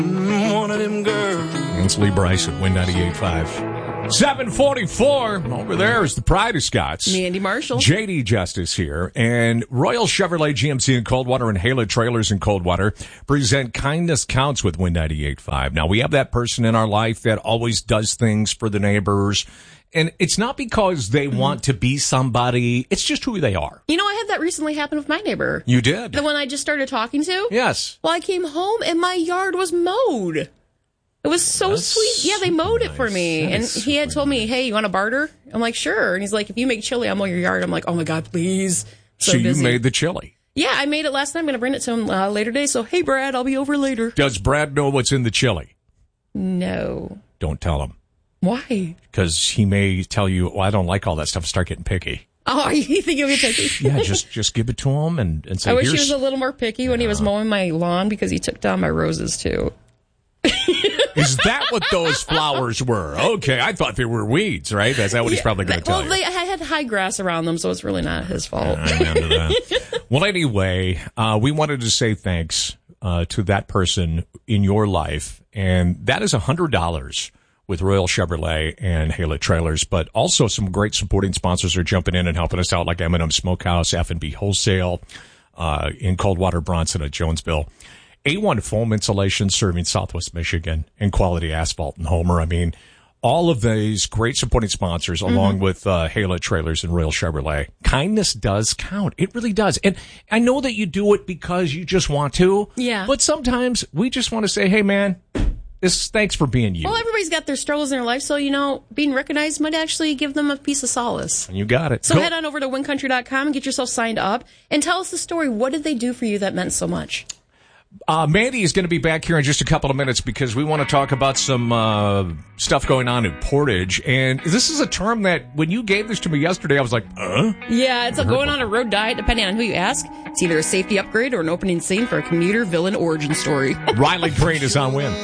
One of them girls. It's Lee Bryce at Win 98.5. 744. Over there is the Pride of Scots. Me, Andy Marshall. JD Justice here. And Royal Chevrolet GMC in Coldwater and Hala Trailers in Coldwater present Kindness Counts with Win 98.5. Now, we have that person in our life that always does things for the neighbors. And it's not because they want to be somebody. It's just who they are. You know, I had that recently happen with my neighbor. You did? The one I just started talking to? Yes. Well, I came home and my yard was mowed. It was so sweet. Yeah, they mowed it for me. And he had told me, hey, you want to barter? I'm like, sure. And he's like, if you make chili, I'll mow your yard. I'm like, oh, my God, please. So you made the chili? Yeah, I made it last night. I'm going to bring it to him later today. So, hey, Brad, I'll be over later. Does Brad know what's in the chili? No. Don't tell him. Why? Because he may tell you, well, I don't like all that stuff. Start getting picky. Oh, you think you'll get picky? Yeah, just give it to him and say, I wish he was a little more picky when he was mowing my lawn because he took down my roses, too. Is that what those flowers were? Okay, I thought they were weeds, right? Is that what he's probably going to tell you? Well, I had high grass around them, so it's really not his fault. Well, anyway, we wanted to say thanks to that person in your life, and that is $100 with Royal Chevrolet and Hala Trailers, but also some great supporting sponsors are jumping in and helping us out, like M&M Smokehouse, F&B Wholesale in Coldwater, Bronson, at Jonesville. A1 Foam Insulation serving Southwest Michigan, and Quality Asphalt in Homer. I mean, all of these great supporting sponsors, along with Hala Trailers and Royal Chevrolet. Kindness does count. It really does. And I know that you do it because you just want to. Yeah. But sometimes we just want to say, hey, man, thanks for being you. Well, everybody's got their struggles in their life, so, being recognized might actually give them a piece of solace. You got it. So head on over to wincountry.com and get yourself signed up and tell us the story. What did they do for you that meant so much? Mandy is going to be back here in just a couple of minutes because we want to talk about some stuff going on in Portage. And this is a term that when you gave this to me yesterday, I was like, Yeah, it's going on a road diet, depending on who you ask. It's either a safety upgrade or an opening scene for a commuter villain origin story. Riley Green is on Win.